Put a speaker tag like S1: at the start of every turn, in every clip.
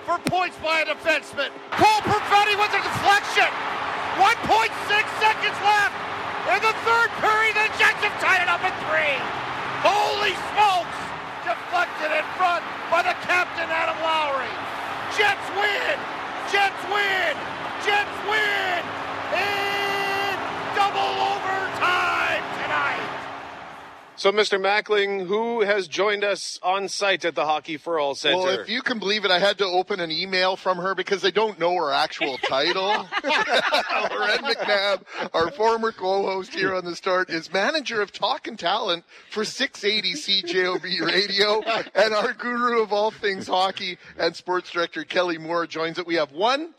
S1: for points by a defenseman. Cole Perfetti with a deflection. 1.6 seconds left in the third period. The Jets have tied it up at 3. Holy smokes! Deflected in front by the captain, Adam Lowry. Jets win! Jets win! Jets win! In double overtime tonight!
S2: So, Mr. Mackling, who has joined us on site at the Hockey for All Center?
S3: Well, if you can believe it, I had to open an email from her because they don't know her actual title. Loren McNabb, our former co-host here on The Start, is manager of Talk and Talent for 680 CJOB Radio, and our guru of all things hockey and sports director Kelly Moore joins it. We have 5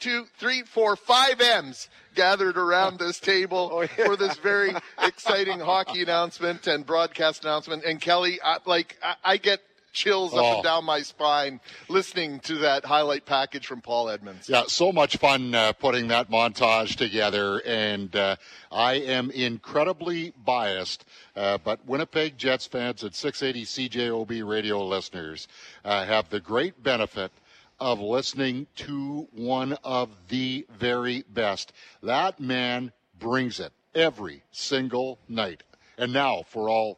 S3: M's gathered around this table for this very exciting hockey announcement and broadcast announcement. And Kelly, I get chills up and down my spine listening to that highlight package from Paul Edmonds.
S4: Yeah, so much fun putting that montage together, and I am incredibly biased, but Winnipeg Jets fans and 680 CJOB radio listeners have the great benefit of listening to one of the very best. That man brings it every single night. And now for all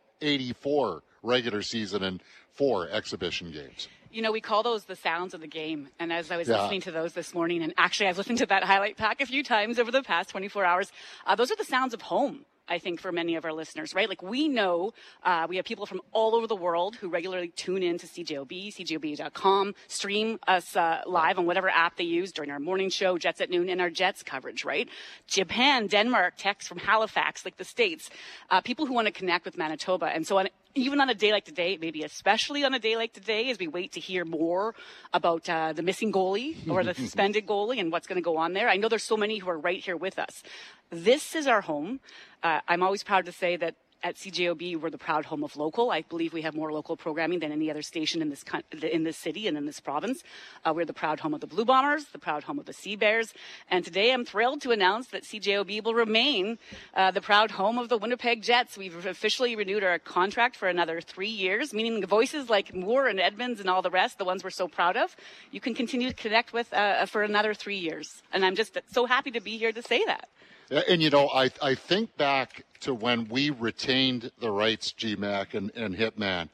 S4: 84 regular season and 4 exhibition games.
S5: You know, we call those the sounds of the game. And as I was listening to those this morning, and actually I've listened to that highlight pack a few times over the past 24 hours, those are the sounds of home. I think for many of our listeners, right? Like we know we have people from all over the world who regularly tune in to CJOB, CJOB.com, stream us live on whatever app they use during our morning show, Jets at Noon, and our Jets coverage, right? Japan, Denmark, texts from Halifax, like the States, people who want to connect with Manitoba. And so even on a day like today, maybe especially on a day like today, as we wait to hear more about the missing goalie or the suspended goalie and what's going to go on there. I know there's so many who are right here with us. This is our home. I'm always proud to say that at CJOB, we're the proud home of local. I believe we have more local programming than any other station in this city and in this province. We're the proud home of the Blue Bombers, the proud home of the Sea Bears. And today I'm thrilled to announce that CJOB will remain the proud home of the Winnipeg Jets. We've officially renewed our contract for another 3 years, meaning the voices like Moore and Edmonds and all the rest, the ones we're so proud of, you can continue to connect with for another 3 years. And I'm just so happy to be here to say that.
S4: And, you know, I think back to when we retained the rights, GMAC and Hitman.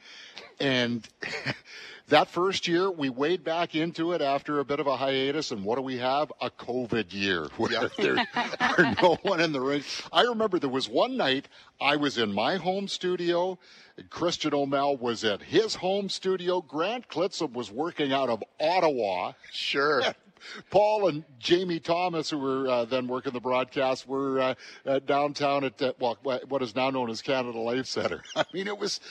S4: And that first year, we wade back into it after a bit of a hiatus. And what do we have? A COVID year where there are no one in the ring. I remember there was one night I was in my home studio. Christian O'Mell was at his home studio. Grant Klitzum was working out of Ottawa.
S3: Sure.
S4: Paul and Jamie Thomas, who were then working the broadcast, were downtown at what is now known as Canada Life Center. I mean, it was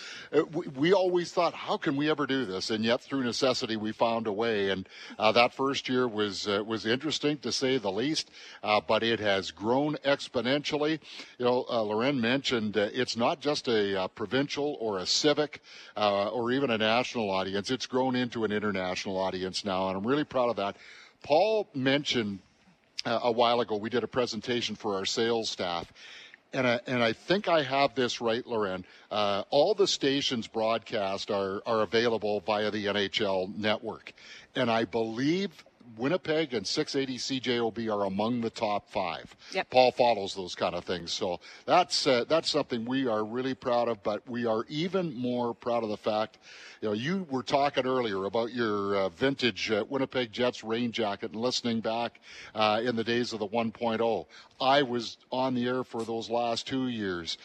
S4: we always thought, how can we ever do this? And yet, through necessity, we found a way. And that first year was interesting, to say the least. But it has grown exponentially. You know, Loren mentioned it's not just a provincial or a civic or even a national audience. It's grown into an international audience now, and I'm really proud of that. Paul mentioned a while ago, we did a presentation for our sales staff, and I think I have this right, Loren. All the stations broadcast are available via the NHL network, and I believe Winnipeg and 680 CJOB are among the top 5.
S5: Yep.
S4: Paul follows those kind of things. So that's something we are really proud of, but we are even more proud of the fact, you know, you were talking earlier about your vintage Winnipeg Jets rain jacket and listening back in the days of the 1.0. I was on the air for those last 2 years.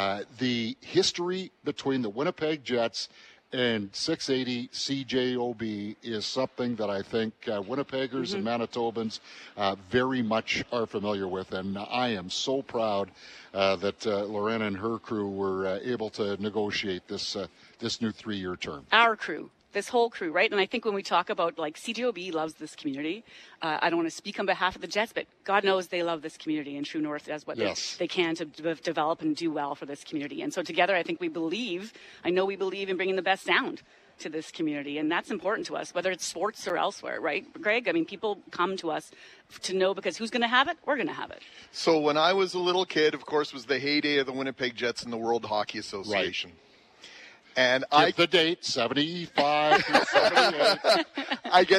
S4: The history between the Winnipeg Jets and 680 CJOB is something that I think Winnipeggers and Manitobans very much are familiar with. And I am so proud that Loren and her crew were able to negotiate this new 3-year term.
S5: Our crew. This whole crew, right? And I think when we talk about, like, CJOB loves this community. I don't want to speak on behalf of the Jets, but God knows they love this community, and True North does what they can to develop and do well for this community. And so together, I think we believe in bringing the best sound to this community, and that's important to us, whether it's sports or elsewhere, right, Greg? I mean, people come to us to know, because who's going to have it? We're going to have it.
S3: So when I was a little kid, of course, was the heyday of the Winnipeg Jets and the World Hockey Association.
S4: Right.
S3: And
S4: Give the date, 75 to 78.
S3: I get